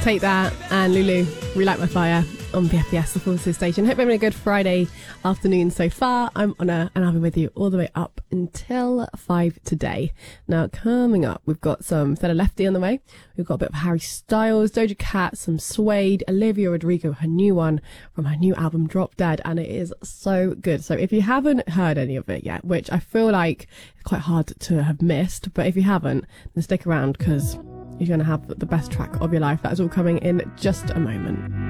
Take That and Lulu, Relight My Fire on BFBS, the Full Sis Station. Hope you're having a good Friday afternoon so far. I'm Honor and I'll be with you all the way up until 5 today. Now, coming up, we've got some Fela Lefty on the way. We've got a bit of Harry Styles, Doja Cat, some Suede, Olivia Rodrigo, her new one from her new album Drop Dead, and it is so good. So if you haven't heard any of it yet, which I feel like it's quite hard to have missed, but if you haven't, then stick around because you're going to have the best track of your life. That is all coming in just a moment.